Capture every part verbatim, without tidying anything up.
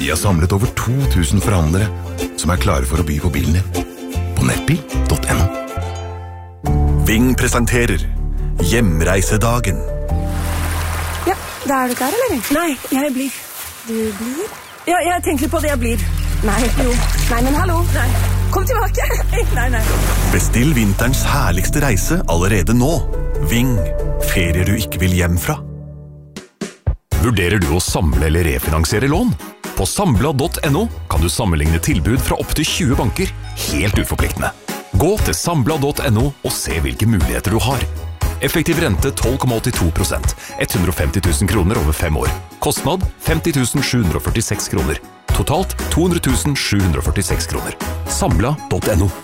Vi har samlet over to tusen forhandlere som er klare for å by på bilen din. På nettbil punktum no. Ving presenterer Hjemreisedagen. Ja, da er du klar, eller? Nei, jeg blir. Du blir? Ja, jeg tenker på det jeg blir. Nei, jo. Nei, men hallo. Nei. Kom tilbake. Nei, nei. Bestill vinterens herligste reise allerede nå. Ving. Ferier du ikke vil hjem fra. Vurderer du å samle eller refinansiere lån? På Sambla punktum no kan du sammenligne tilbud fra opp til tjue banker, helt uforpliktende. Gå til Sambla punktum no og se hvilke muligheter du har. Effektiv rente tolv komma åttito prosent, hundre og femti tusen kroner over fem år. Kostnad femti tusen sju hundre og førtiseks kroner. Totalt to hundre tusen sju hundre og førtiseks kroner. Sambla punktum no.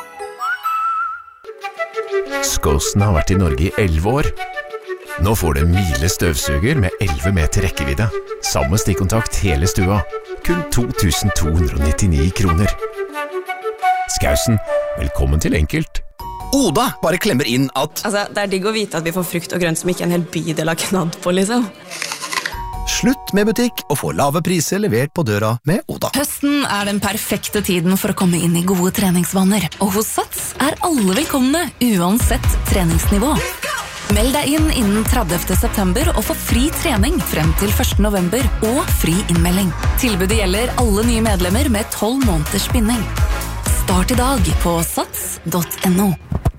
Skåsen har vært i Norge i elleve år. Nå får du en Miele støvsuger med elleve meter rekkevidde. Samme stikkontakt hele stua. Kun to tusen to hundre og nittini kroner. Skausen, velkommen til enkelt. Oda bare klemmer inn at Altså, det er digg å vite at vi får frukt og grønt som ikke en hel bydel har knadd på, liksom. slutt med butikk og få lave priser levert på døra med Oda. Høsten er den perfekte tiden for å komme inn i gode treningsvaner, og hos Sats er alle velkomne, uansett treningsnivå. Meld deg inn innen tredivte september og få fri trening frem til første november og fri innmelding. Tilbudet gjelder alle nye medlemmer med tolv måneders binding. Start i dag på sats punktum no.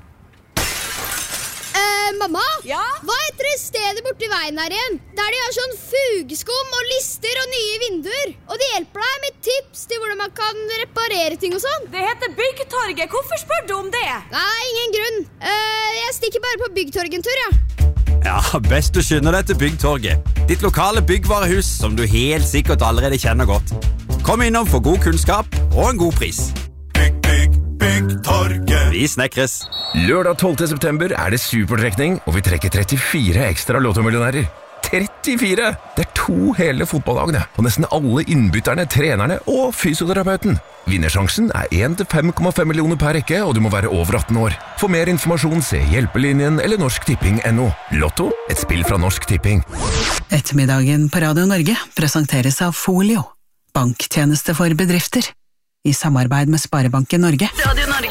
Eh, mamma? Ja? Hva heter det stedet borte i veien her igjen? Der de har sånn fugeskum og lister og nye vinduer. Og de hjelper deg med tips til hvordan man kan reparere ting og sånn. Det heter Byggtorget. Hvorfor spør du om det? Nei, ingen grunn. Eh, jeg stikker bare på Byggtorget en tur, ja. Ja, best du skynder deg til Byggtorget. Ditt lokale byggvarehus som du helt sikkert allerede kjenner godt. Kom innom for god kunnskap og en god pris. Bygg, bygg, Byggtorget. Vi snekres. Lørdag tolvte september er det supertrekning, og vi trekker trettifire ekstra lottomillionærer. trettifire! Det er to hele fotballagene, og nesten alle innbytterne, trenerne og fysioterapeuten. Vinnersjansen er én til fem komma fem millioner per rekke, og du må være over atten år. For mer informasjon, se Hjelpelinjen eller Norsk Tipping punktum no. Lotto, et spill fra Norsk Tipping. Ettermiddagen på Radio Norge presenteres av Folio, banktjeneste for bedrifter, i samarbeid med Sparebanken Norge. Radio Norge.